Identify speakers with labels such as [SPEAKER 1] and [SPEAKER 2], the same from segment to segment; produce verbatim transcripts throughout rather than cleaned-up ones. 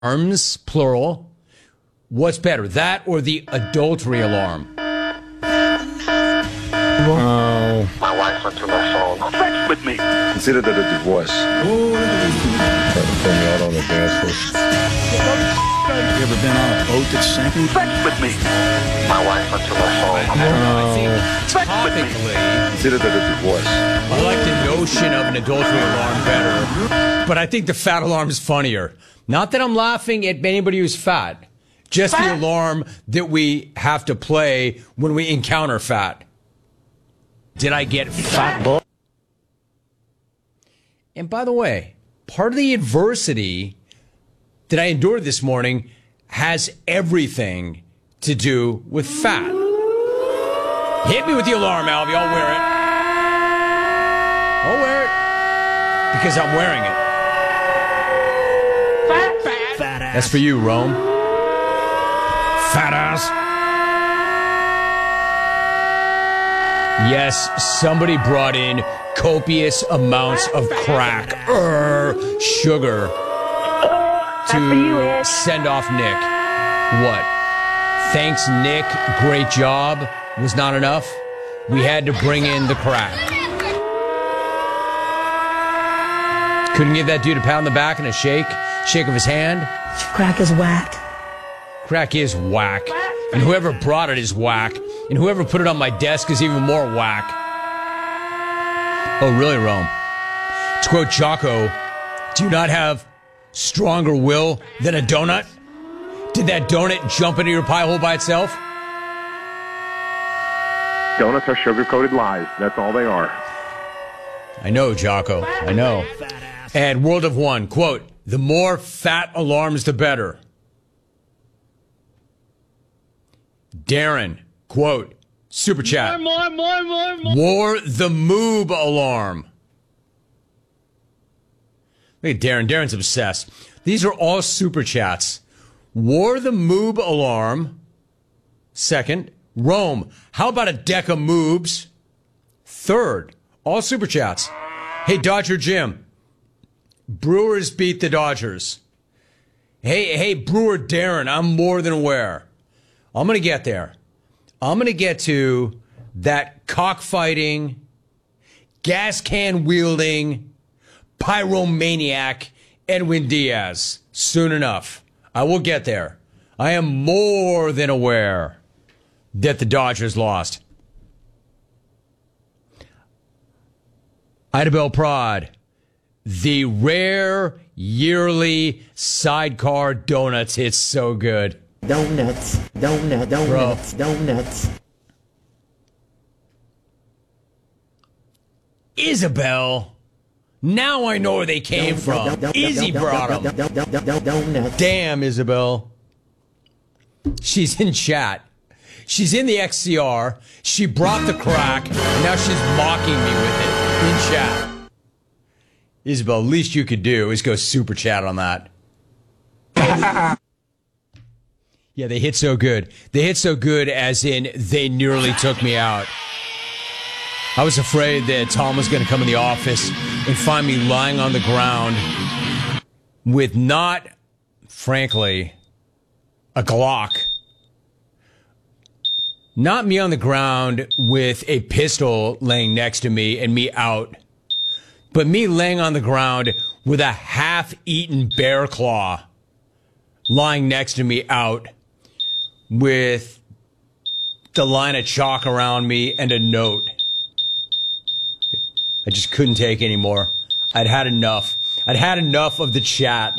[SPEAKER 1] alarms, plural. What's better, that or the adultery alarm?
[SPEAKER 2] Oh.
[SPEAKER 3] My wife went through my phone. Sex with me.
[SPEAKER 4] Consider that a divorce.
[SPEAKER 2] Trying to pull me out on the dance floor.
[SPEAKER 5] You ever been on a boat that's sinking?
[SPEAKER 3] Sex with me. My wife went through my phone.
[SPEAKER 1] I don't know. I think topically,
[SPEAKER 4] Consider that a divorce.
[SPEAKER 1] I like the notion of an adultery alarm better, but I think the fat alarm is funnier. Not that I'm laughing at anybody who's fat, just the alarm that we have to play when we encounter fat. Did I get fat bull? And by the way, part of the adversity that I endured this morning has everything to do with fat. Hit me with the alarm, Alvy. I'll wear it. I'll wear it because I'm wearing it.
[SPEAKER 3] Fat, fat, fat ass.
[SPEAKER 1] That's for you, Rome. Fat ass. Yes, somebody brought in copious amounts of crack, er, sugar to send off Nick. What? Thanks, Nick. Great job. Was not enough. We had to bring in the crack. Couldn't give that dude a pat on the back and a shake, shake of his hand.
[SPEAKER 6] Crack is whack.
[SPEAKER 1] Crack is whack. And whoever brought it is whack. And whoever put it on my desk is even more whack. Oh, really, Rome? To quote Jocko, do you not have stronger will than a donut? Did that donut jump into your pie hole by itself?
[SPEAKER 4] Donuts are sugar-coated lies. That's all they are.
[SPEAKER 1] I know, Jocko. I know. And World of One, quote, the more fat alarms, the better. Darren, quote, super chat.
[SPEAKER 7] More, more, more, more.
[SPEAKER 1] Wore the moob alarm. Look at Darren. Darren's obsessed. These are all super chats. Wore the moob alarm. Second. Rome, how about a deck of moobs? Third. All super chats. Hey, Dodger Jim. Brewers beat the Dodgers. Hey, hey, Brewer Darren, I'm more than aware. I'm going to get there. I'm going to get to that cockfighting, gas can wielding, pyromaniac Edwin Diaz soon enough. I will get there. I am more than aware that the Dodgers lost. Idabel Prod, the rare yearly sidecar donuts. It's so good.
[SPEAKER 6] Donuts, donut, donuts, Bro. donuts.
[SPEAKER 1] Isabel, now I know where they came from. Izzy brought them. Damn, Isabel. She's in chat. She's in the X C R. She brought the crack, and now she's mocking me with it in chat. Isabel, least you could do is go super chat on that. Yeah, they hit so good. They hit so good as in they nearly took me out. I was afraid that Tom was going to come in the office and find me lying on the ground with not, frankly, a Glock. Not me on the ground with a pistol laying next to me and me out, but me laying on the ground with a half-eaten bear claw lying next to me out with the line of chalk around me and a note. I just couldn't take anymore. I'd had enough. I'd had enough of the chat.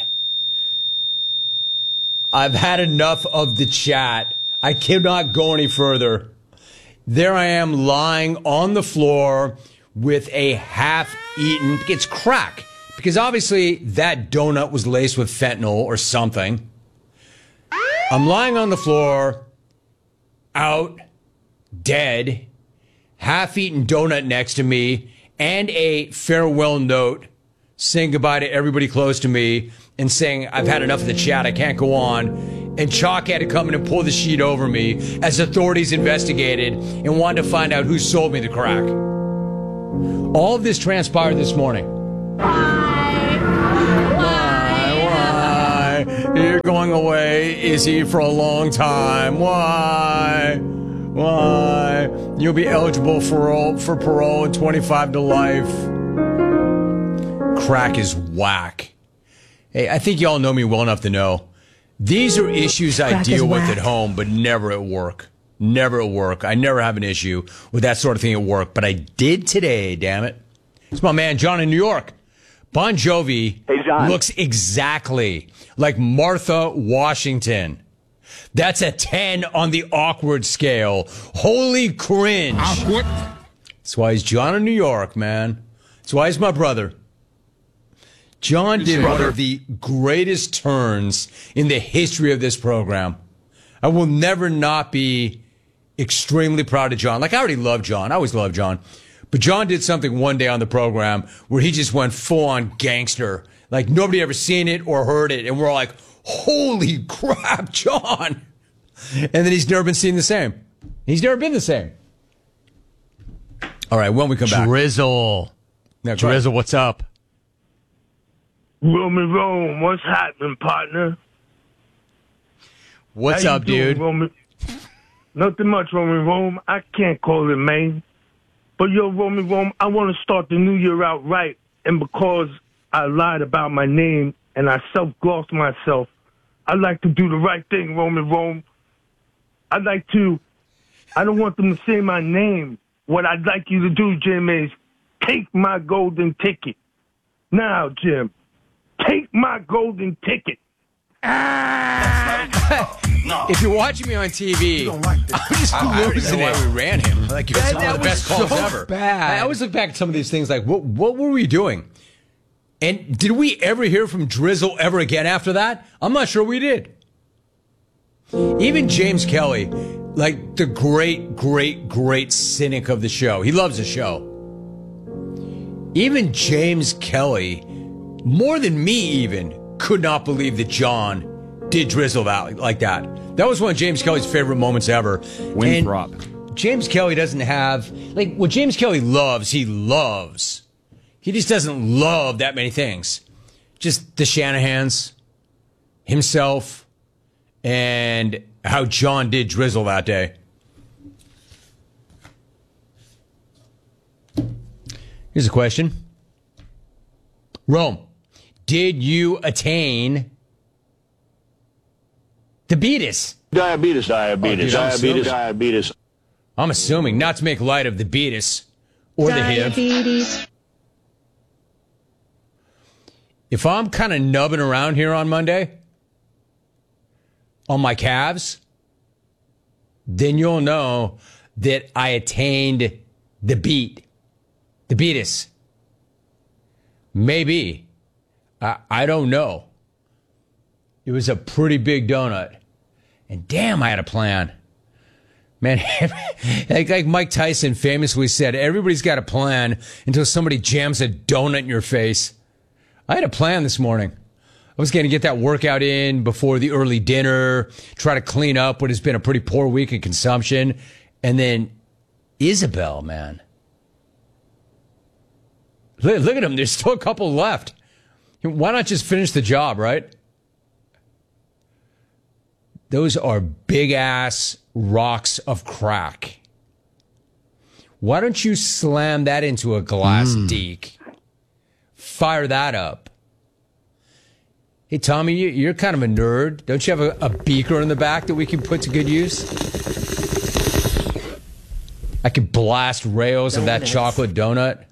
[SPEAKER 1] I've had enough of the chat. I cannot go any further. There I am lying on the floor with a half-eaten, it's crack, because obviously that donut was laced with fentanyl or something. I'm lying on the floor, out, dead, half-eaten donut next to me, and a farewell note saying goodbye to everybody close to me and saying, I've had enough of the chat, I can't go on. And Chalk had to come in and pull the sheet over me as authorities investigated and wanted to find out who sold me the crack. All of this transpired this morning.
[SPEAKER 7] Why?
[SPEAKER 1] Why? Why? You're going away, is he, for a long time? Why? Why? You'll be eligible for parole, for parole and twenty-five to life. Crack is whack. Hey, I think y'all know me well enough to know these are issues I
[SPEAKER 6] Crack
[SPEAKER 1] deal
[SPEAKER 6] is
[SPEAKER 1] with
[SPEAKER 6] whack.
[SPEAKER 1] at home, but never at work. Never at work. I never have an issue with that sort of thing at work, but I did today, damn it. It's my man, John in New York. Bon Jovi
[SPEAKER 3] Hey, John.
[SPEAKER 1] looks exactly like Martha Washington. That's a ten on the awkward scale. Holy cringe.
[SPEAKER 5] Awkward.
[SPEAKER 1] That's why he's John in New York, man. That's why he's my brother. John did one of the greatest turns in the history of this program. I will never not be extremely proud of John. Like, I already love John. I always love John. But John did something one day on the program where he just went full-on gangster. Like, nobody ever seen it or heard it. And we're all like, holy crap, John. And then he's never been seen the same. He's never been the same. All right, when we come back.
[SPEAKER 7] Drizzle.
[SPEAKER 1] Now, go ahead.
[SPEAKER 7] Drizzle, what's up?
[SPEAKER 8] Romy Rome, what's happening, partner?
[SPEAKER 1] What's
[SPEAKER 8] How you
[SPEAKER 1] up,
[SPEAKER 8] doing,
[SPEAKER 1] dude?
[SPEAKER 8] Romy? Nothing much, Romy Rome. I can't call it, man. But yo, Romy Rome, I want to start the new year out right. And because I lied about my name and I self-glossed myself, I'd like to do the right thing, Romy Rome. I'd like to, I don't want them to say my name. What I'd like you to do, Jim, is take my golden ticket. Now, Jim, take my golden ticket.
[SPEAKER 1] If you're watching me on T V, I'm just losing it. Why we ran him? Like, it's
[SPEAKER 7] That-
[SPEAKER 1] one
[SPEAKER 7] that
[SPEAKER 1] of the best
[SPEAKER 7] was
[SPEAKER 1] calls
[SPEAKER 7] so
[SPEAKER 1] ever.
[SPEAKER 7] bad.
[SPEAKER 1] I always look back at some of these things like, what, what were we doing? And did we ever hear from Drizzle ever again after that? I'm not sure we did. Even James Kelly, like the great, great, great cynic of the show. He loves the show. Even James Kelly, more than me even, could not believe that John did Drizzle that like that. That was one of James Kelly's favorite moments ever.
[SPEAKER 5] Winthrop.
[SPEAKER 1] And James Kelly doesn't have, like, what James Kelly loves, he loves. He just doesn't love that many things. Just the Shanahans, himself, and how John did Drizzle that day. Here's a question. Rome, did you attain the beatus?
[SPEAKER 9] Diabetes, diabetes,
[SPEAKER 1] Oh, dude, I'm
[SPEAKER 9] diabetes,
[SPEAKER 1] so-
[SPEAKER 9] diabetes.
[SPEAKER 1] I'm assuming not to make light of the beatus or the H I V.
[SPEAKER 10] Diabetes.
[SPEAKER 1] If I'm kind of nubbing around here on Monday on my calves, then you'll know that I attained the beat, the beatus. Maybe. I, I don't know. It was a pretty big donut. And damn, I had a plan. Man, like, like Mike Tyson famously said, everybody's got a plan until somebody jams a donut in your face. I had a plan this morning. I was going to get that workout in before the early dinner, try to clean up what has been a pretty poor week of consumption. And then Isabel, man. Look, look at them. There's still a couple left. Why not just finish the job, right? Those are big-ass rocks of crack. Why don't you slam that into a glass
[SPEAKER 7] Mm.
[SPEAKER 1] deek? Fire that up. Hey, Tommy, you, you're kind of a nerd. Don't you have a, a beaker in the back that we can put to good use? I could blast rails of that
[SPEAKER 6] Donuts.
[SPEAKER 1] chocolate donut.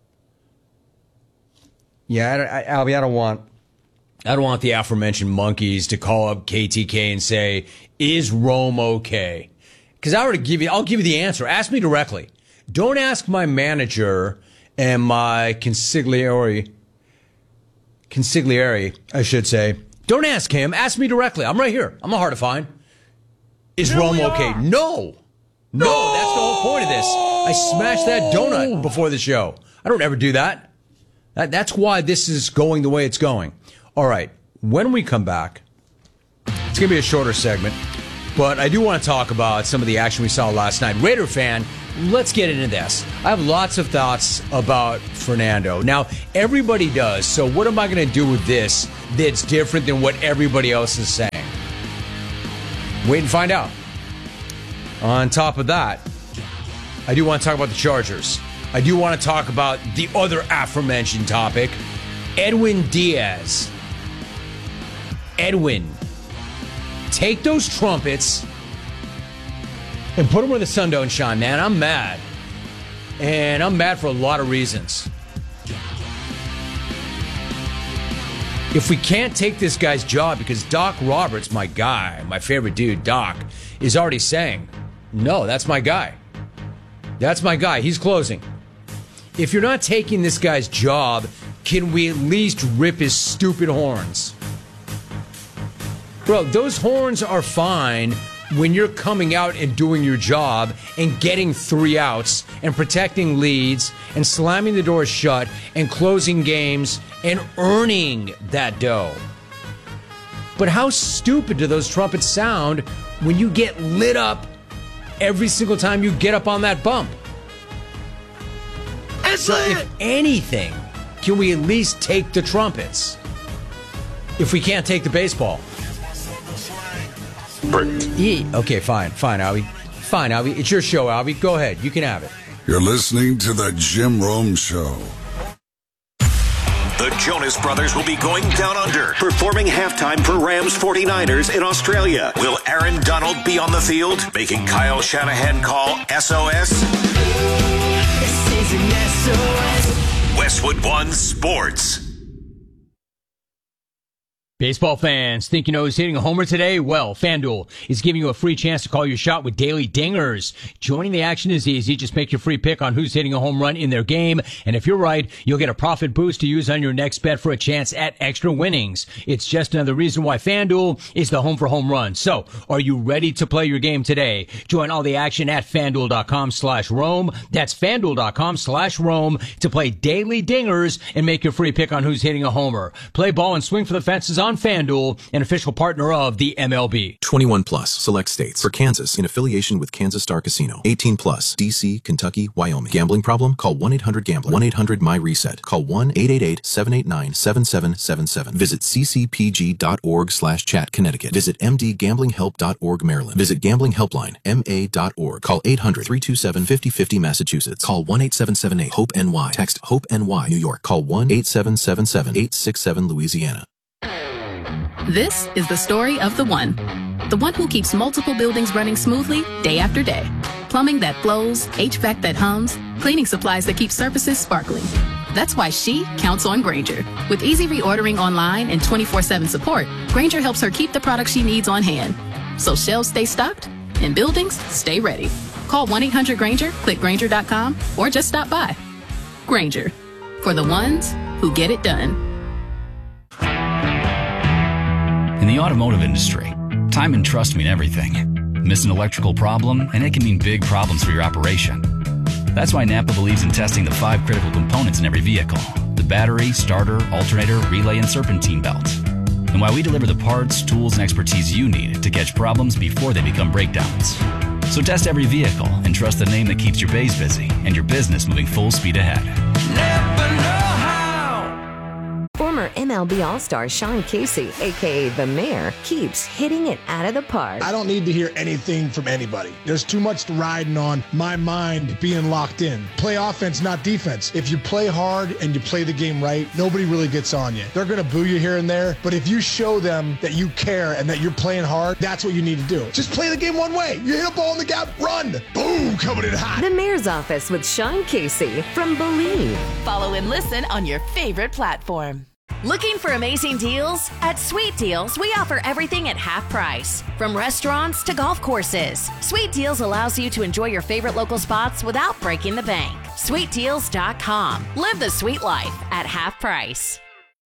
[SPEAKER 1] Yeah, I, don't- I, Albie, I don't want... I don't want the aforementioned monkeys to call up K T K and say, is Rome okay? Because I already give you, I'll give you the answer. Ask me directly. Don't ask my manager and my consigliere, consigliere, I should say. Don't ask him. Ask me directly. I'm right here. I'm not hard to find. Is Rome okay? No. No, that's the whole point of this. I smashed that donut before the show. I don't ever do that. that that's why this is going the way it's going. All right, when we come back, it's going to be a shorter segment. But I do want to talk about some of the action we saw last night. Raider fan, let's get into this. I have lots of thoughts about Fernando. Now, everybody does, so what am I going to do with this that's different than what everybody else is saying? Wait and find out. On top of that, I do want to talk about the Chargers. I do want to talk about the other aforementioned topic, Edwin Diaz. Edwin, take those trumpets and put them where the sun don't shine, man. I'm mad. And I'm mad for a lot of reasons. If we can't take this guy's job because Doc Roberts, my guy, my favorite dude, Doc, is already saying, no, that's my guy. That's my guy. He's closing. If you're not taking this guy's job, can we at least rip his stupid horns? Bro, those horns are fine when you're coming out and doing your job and getting three outs and protecting leads and slamming the door shut and closing games and earning that dough. But how stupid do those trumpets sound when you get lit up every single time you get up on that bump? So if anything, can we at least take the trumpets? If we can't take the baseball. E- okay, fine, fine, Albie. Fine, Albie. It's your show, Albie. Go ahead. You can have it.
[SPEAKER 7] You're listening to The Jim Rome Show.
[SPEAKER 9] The Jonas Brothers will be going down under, performing halftime for Rams forty-niners in Australia. Will Aaron Donald be on the field, making Kyle Shanahan call S O S? This is an S O S. Westwood One Sports.
[SPEAKER 10] Baseball fans, think you know who's hitting a homer today? Well, FanDuel is giving you a free chance to call your shot with daily dingers. Joining the action is easy. Just make your free pick on who's hitting a home run in their game. And if you're right, you'll get a profit boost to use on your next bet for a chance at extra winnings. It's just another reason why FanDuel is the home for home runs. So, are you ready to play your game today? Join all the action at FanDuel.com slash Rome. That's FanDuel.com slash Rome to play daily dingers and make your free pick on who's hitting a homer. Play ball and swing for the fences on FanDuel, an official partner of the M L B.
[SPEAKER 11] twenty-one plus, select states. For Kansas, in affiliation with Kansas Star Casino. eighteen plus, D C, Kentucky, Wyoming. Gambling problem? Call one eight hundred gambler. one eight hundred M Y reset. Call one eight eight eight, seven eight nine, seven seven seven seven. Visit ccpg.org slash chat Connecticut. Visit m d gambling help dot org Maryland. Visit Gambling Helpline, M A dot org. Call eight hundred, three two seven, five oh five oh Massachusetts. Call one eight seven seven eight, HOPE N Y. Text HOPE N Y New York. Call one eight seven seven seven, eight six seven Louisiana.
[SPEAKER 12] This is the story of the one. The one who keeps multiple buildings running smoothly day after day. Plumbing that flows, H V A C that hums, cleaning supplies that keep surfaces sparkling. That's why she counts on Grainger. With easy reordering online and twenty-four seven support, Grainger helps her keep the products she needs on hand. So shelves stay stocked and buildings stay ready. Call one eight hundred Grainger, click Grainger dot com, or just stop by. Grainger, for the ones who get it done.
[SPEAKER 5] In the automotive industry, time and trust mean everything. Miss an electrical problem, and it can mean big problems for your operation. That's why Napa believes in testing the five critical components in every vehicle: the battery, starter, alternator, relay, and serpentine belt. And why we deliver the parts, tools, and expertise you need to catch problems before they become breakdowns. So test every vehicle and trust the name that keeps your bays busy and your business moving full speed ahead. Napa know-how.
[SPEAKER 13] Former M L B All-Star Sean Casey, a k a. The Mayor, keeps hitting it out of the park.
[SPEAKER 14] I don't need to hear anything from anybody. There's too much riding on my mind being locked in. Play offense, not defense. If you play hard and you play the game right, nobody really gets on you. They're going to boo you here and there, but if you show them that you care and that you're playing hard, that's what you need to do. Just play the game one way. You hit a ball in the gap, run. Boom, coming in hot.
[SPEAKER 13] The Mayor's Office with Sean Casey from Believe.
[SPEAKER 15] Follow and listen on your favorite platform. Looking for amazing deals? At Sweet Deals, we offer everything at half price. From restaurants to golf courses, Sweet Deals allows you to enjoy your favorite local spots without breaking the bank. sweet deals dot com. Live the sweet life at half price.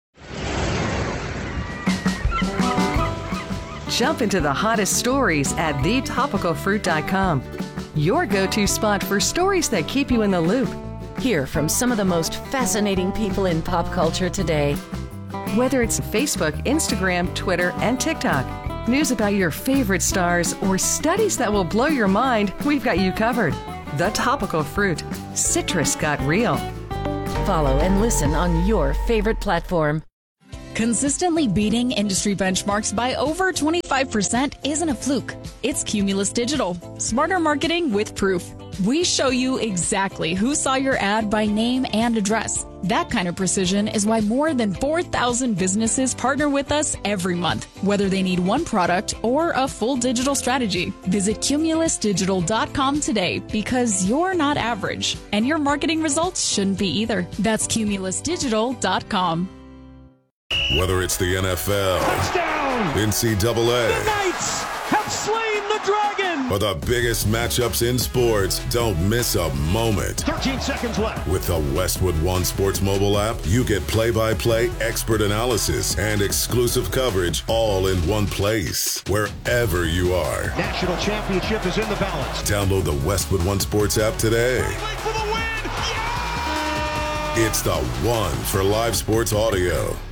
[SPEAKER 16] Jump into the hottest stories at the topical fruit dot com. Your go-to spot for stories that keep you in the loop.
[SPEAKER 17] Hear from some of the most fascinating people in pop culture today.
[SPEAKER 16] Whether it's Facebook, Instagram, Twitter, and TikTok, News about your favorite stars, or studies that will blow your mind, we've got you covered. The Topical Fruit. Citrus got real.
[SPEAKER 17] Follow and listen on your favorite platform.
[SPEAKER 18] Consistently beating industry benchmarks by over twenty-five percent isn't a fluke. It's Cumulus Digital. Smarter marketing with proof. We show you exactly who saw your ad by name and address. That kind of precision is why more than four thousand businesses partner with us every month, whether they need one product or a full digital strategy. Visit cumulus digital dot com today, because you're not average, and your marketing results shouldn't be either. That's cumulus digital dot com.
[SPEAKER 7] Whether it's the N F L, touchdown, N C double A,
[SPEAKER 19] the Knights have slain the dragon,
[SPEAKER 7] or the biggest matchups in sports, don't miss a moment.
[SPEAKER 19] thirteen seconds left.
[SPEAKER 7] With the Westwood One Sports mobile app, you get play-by-play expert analysis and exclusive coverage all in one place, wherever you are.
[SPEAKER 19] National championship is in the balance.
[SPEAKER 7] Download the Westwood One Sports app today.
[SPEAKER 19] For the win. Yeah!
[SPEAKER 7] It's the one for live sports audio.